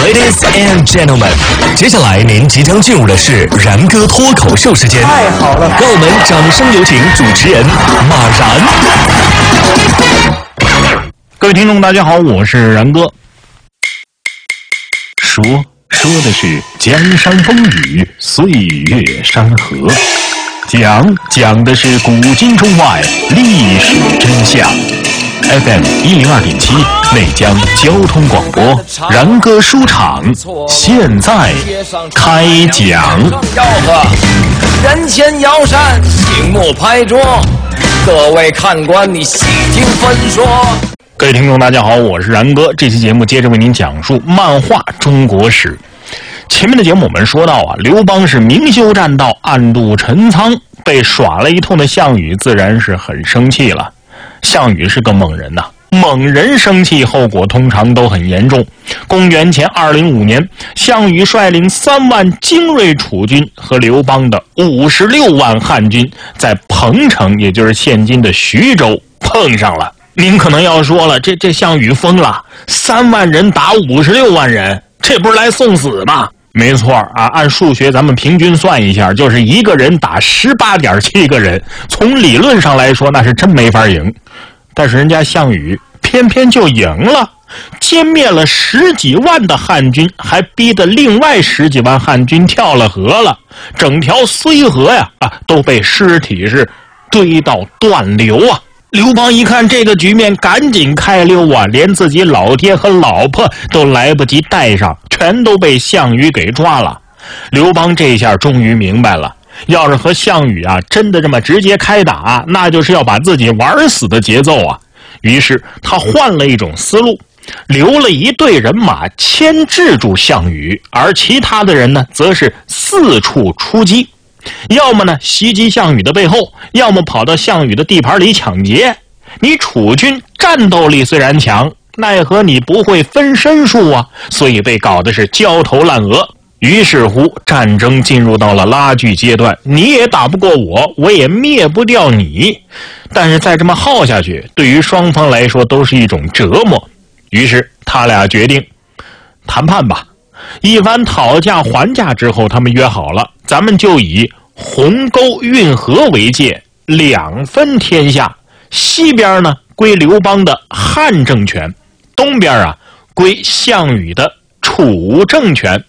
Ladies and gentlemen， 接下来您即将进入的是然哥脱口秀时间。 太好了， 让我们掌声有请主持人马然。 各位听众大家好，我是然哥。说的是江山风雨，岁月山河；讲的是古今中外历史真相。FM 102.7内江交通广播，然哥书场现在开讲。 吆喝，人前摇扇，醒目拍桌，各位看官，你细听分说。 各位听众大家好，我是然哥。这期节目接着为您讲述漫画中国史。前面的节目我们说到啊，刘邦是明修栈道，暗度陈仓，被耍了一通的项羽自然是很生气了。项羽是个猛人呐，猛人生气后果通常都很严重。公元前205年，项羽率领3万精锐楚军和刘邦的56万汉军在彭城，也就是现今的徐州碰上了。您可能要说了，这项羽疯了，3万人打56万人，这不是来送死吗？没错啊，按数学咱们平均算一下，就是一个人打18.7个人，从理论上来说那是真没法赢。但是人家项羽偏偏就赢了，歼灭了10几万的汉军，还逼得另外10几万汉军跳了河了，整条睢河呀都被尸体是堆到断流啊。刘邦一看这个局面，赶紧开溜啊，连自己老爹和老婆都来不及带上，全都被项羽给抓了。刘邦这下终于明白了，要是和项羽真的这么直接开打，那就是要把自己玩死的节奏啊。于是他换了一种思路，留了一队人马牵制住项羽，而其他的人呢，则是四处出击。要么呢袭击项羽的背后，要么跑到项羽的地盘里抢劫。你楚军战斗力虽然强，奈何你不会分身术啊，所以被搞的是焦头烂额。于是乎战争进入到了拉锯阶段，你也打不过我，我也灭不掉你。但是再这么耗下去，对于双方来说都是一种折磨。于是他俩决定谈判吧。一番讨价还价之后，他们约好了，咱们就以鸿沟运河为界，2分天下。西边呢归刘邦的汉政权，东边归项羽的楚政权。